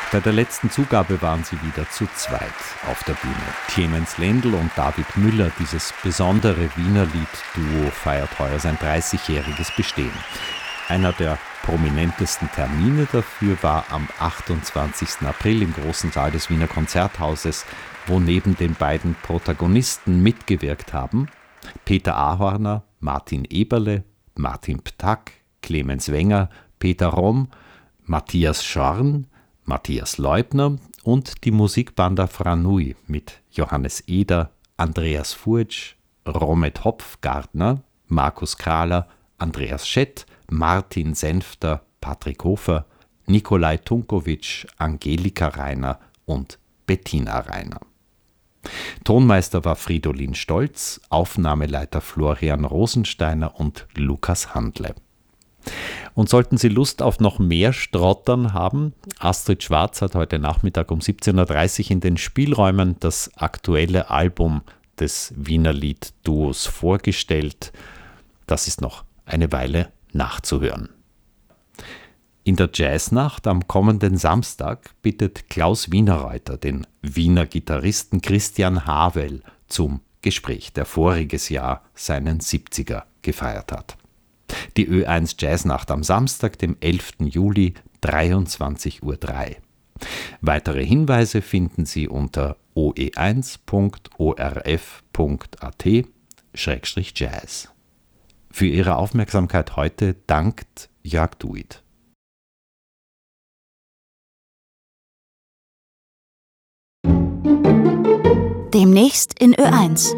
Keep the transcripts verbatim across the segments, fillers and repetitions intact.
Bei der letzten Zugabe waren sie wieder zu zweit auf der Bühne. Clemens Lendl und David Müller, dieses besondere Wienerlied-Duo, feiert heuer sein dreißigjähriges Bestehen. Einer der prominentesten Termine dafür war am achtundzwanzigsten April im großen Saal des Wiener Konzerthauses, wo neben den beiden Protagonisten mitgewirkt haben Peter Ahorner, Martin Eberle, Martin Ptack, Clemens Wenger, Peter Romm, Matthias Schorn, Matthias Leubner und die Musikbanda Franui mit Johannes Eder, Andreas Furtsch, Romet Hopfgartner, Markus Krahler, Andreas Schett, Martin Senfter, Patrick Hofer, Nikolai Tunkovic, Angelika Reiner und Bettina Reiner. Tonmeister war Fridolin Stolz, Aufnahmeleiter Florian Rosensteiner und Lukas Handle. Und sollten Sie Lust auf noch mehr Strottern haben, Astrid Schwarz hat heute Nachmittag um siebzehn Uhr dreißig in den Spielräumen das aktuelle Album des Wienerlied-Duos vorgestellt. Das ist noch eine Weile nachzuhören. In der Jazznacht am kommenden Samstag bittet Klaus Wienerreuter den Wiener Gitarristen Christian Havel zum Gespräch, der voriges Jahr seinen siebziger gefeiert hat. Die Ö eins Jazznacht am Samstag, dem elften Juli, dreiundzwanzig Uhr drei. Weitere Hinweise finden Sie unter o e eins punkt o r f punkt a t schrägstrich jazz. Für Ihre Aufmerksamkeit heute dankt Jörg Duit. Demnächst in Ö eins.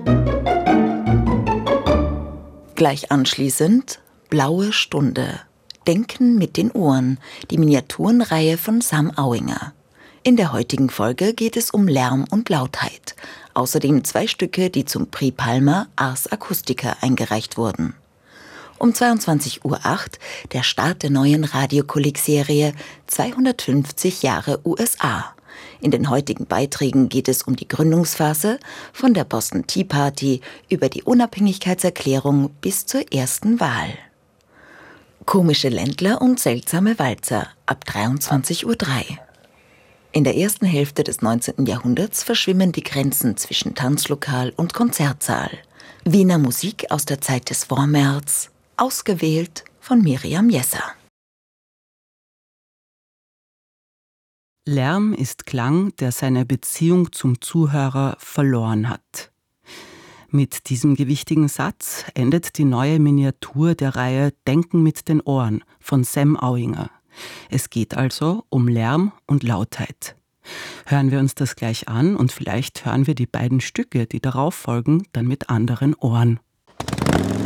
Gleich anschließend Blaue Stunde. Denken mit den Ohren. Die Miniaturenreihe von Sam Auinger. In der heutigen Folge geht es um Lärm und Lautheit. Außerdem zwei Stücke, die zum Prix Palma Ars Acustica eingereicht wurden. Um zweiundzwanzig Uhr acht der Start der neuen Radiokolleg-Serie zweihundertfünfzig Jahre U S A. In den heutigen Beiträgen geht es um die Gründungsphase, von der Boston Tea Party über die Unabhängigkeitserklärung bis zur ersten Wahl. Komische Ländler und seltsame Walzer ab dreiundzwanzig Uhr drei. In der ersten Hälfte des neunzehnten Jahrhunderts verschwimmen die Grenzen zwischen Tanzlokal und Konzertsaal. Wiener Musik aus der Zeit des Vormärz, ausgewählt von Miriam Jesser. Lärm ist Klang, der seine Beziehung zum Zuhörer verloren hat. Mit diesem gewichtigen Satz endet die neue Miniatur der Reihe Denken mit den Ohren von Sam Auinger. Es geht also um Lärm und Lautheit. Hören wir uns das gleich an und vielleicht hören wir die beiden Stücke, die darauf folgen, dann mit anderen Ohren.